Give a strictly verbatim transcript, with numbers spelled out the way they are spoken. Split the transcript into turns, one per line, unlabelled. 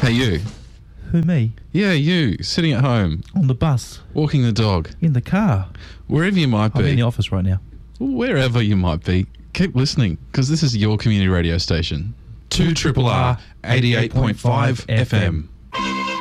Hey, you.
Who, me?
Yeah, you. Sitting at home.
On the bus.
Walking the dog.
In the car.
Wherever you might be.
I'm in the office right now.
Wherever you might be. Keep listening, because this is your community radio station. two R R R eighty-eight point five F M.